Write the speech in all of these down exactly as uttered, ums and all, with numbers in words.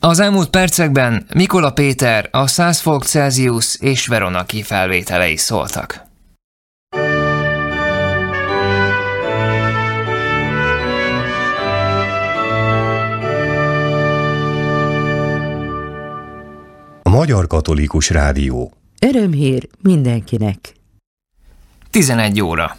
Az elmúlt percekben Mikola Péter, a száz fok Celsius és Veronaki felvételei szóltak. A Magyar Katolikus Rádió. Örömhír mindenkinek. tizenegy óra.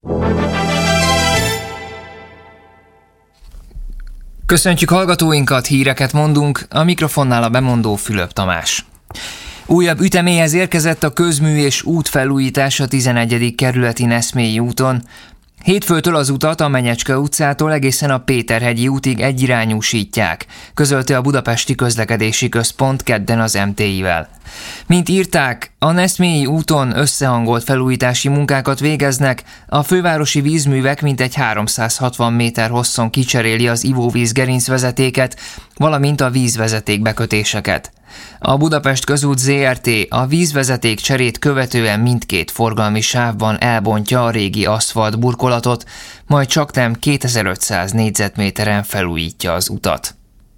Köszöntjük hallgatóinkat, híreket mondunk, a mikrofonnál a bemondó Fülöp Tamás. Újabb üteméhez érkezett a közmű és útfelújítás a tizenegyedik kerületi Neszmélyi úton. Hétfőtől az utat a Menyecske utcától egészen a Péterhegyi útig egyirányúsítják, közölte a Budapesti Közlekedési Központ kedden az em té i-vel. Mint írták, a Neszmélyi úton összehangolt felújítási munkákat végeznek, a fővárosi vízművek mintegy háromszázhatvan méter hosszon kicseréli az ivóvíz gerincvezetéket, valamint a vízvezetékbekötéseket. A Budapest Közút zé er té a vízvezeték cserét követően mindkét forgalmi sávban elbontja a régi aszfalt burkolatot, majd csaknem kétezer-ötszáz négyzetméteren felújítja az utat.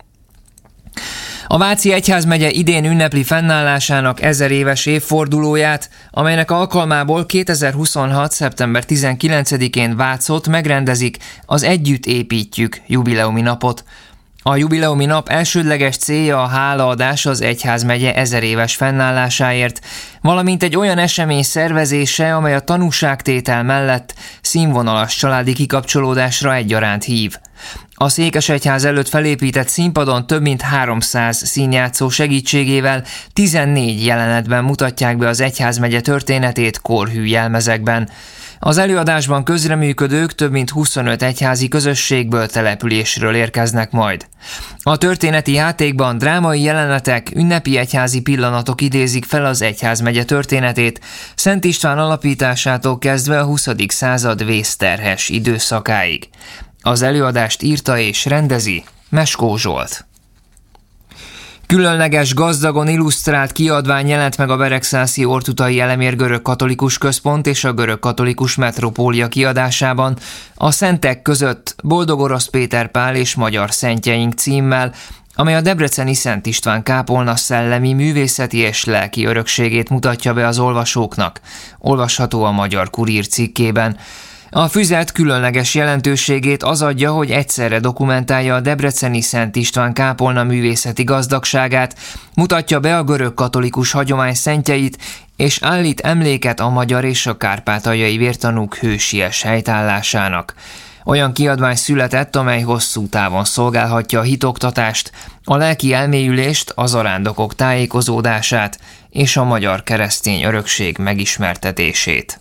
A Váci Egyházmegye idén ünnepli fennállásának ezer éves évfordulóját, amelynek alkalmából kétezer-huszonhat. szeptember tizenkilencedikén Vácot megrendezik az Együtt építjük jubileumi napot. A jubileumi nap elsődleges célja a hálaadás az egyházmegye ezer éves fennállásáért, valamint egy olyan esemény szervezése, amely a tanúságtétel mellett színvonalas családi kikapcsolódásra egyaránt hív. A Székesegyház előtt felépített színpadon több mint háromszáz színjátszó segítségével tizennégy jelenetben mutatják be az egyházmegye történetét korhű jelmezekben. Az előadásban közreműködők több mint huszonöt egyházi közösségből, településről érkeznek majd. A történeti játékban drámai jelenetek, ünnepi egyházi pillanatok idézik fel az egyházmegye történetét, Szent István alapításától kezdve a huszadik század vészterhes időszakáig. Az előadást írta és rendezi Meskó Zsolt. Különleges, gazdagon illusztrált kiadvány jelent meg a Beregszászi Ortutai Elemér Görög Katolikus Központ és a Görög Katolikus Metropólia kiadásában a Szentek között Boldog Orosz Péter Pál és Magyar Szentjeink címmel, amely a debreceni Szent István kápolna szellemi, művészeti és lelki örökségét mutatja be az olvasóknak. Olvasható a Magyar Kurír cikkében. A füzet különleges jelentőségét az adja, hogy egyszerre dokumentálja a debreceni Szent István kápolna művészeti gazdagságát, mutatja be a görög katolikus hagyomány szentjeit, és állít emléket a magyar és a kárpátaljai vértanúk hősies helytállásának. Olyan kiadvány született, amely hosszú távon szolgálhatja a hitoktatást, a lelki elmélyülést, a zarándokok tájékozódását és a magyar keresztény örökség megismertetését.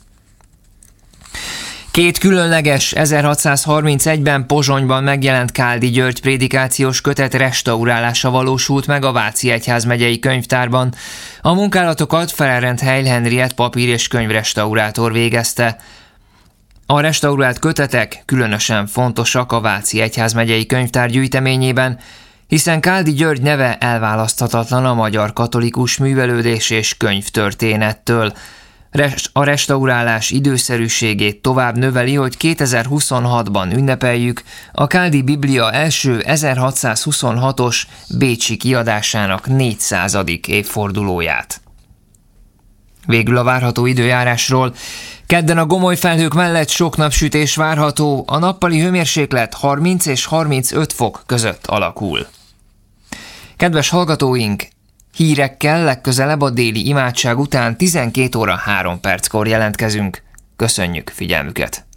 Két különleges, ezerhatszázharmincegyben Pozsonyban megjelent Káldi György prédikációs kötet restaurálása valósult meg a Váci Egyházmegyei Könyvtárban. A munkálatokat Ferrend Heil Henriett papír- és könyvrestaurátor végezte. A restaurált kötetek különösen fontosak a Váci Egyházmegyei Könyvtár gyűjteményében, hiszen Káldi György neve elválaszthatatlan a magyar katolikus művelődés és könyvtörténettől. A restaurálás időszerűségét tovább növeli, hogy kétezer-huszonhatban ünnepeljük a Káldi Biblia első ezerhatszázhuszonhatos bécsi kiadásának négyszázadik évfordulóját. Végül a várható időjárásról. Kedden a gomoly felhők mellett sok napsütés várható, a nappali hőmérséklet harminc és harmincöt fok között alakul. Kedves hallgatóink! Hírekkel legközelebb a déli imádság után tizenkét óra három perckor jelentkezünk. Köszönjük figyelmüket!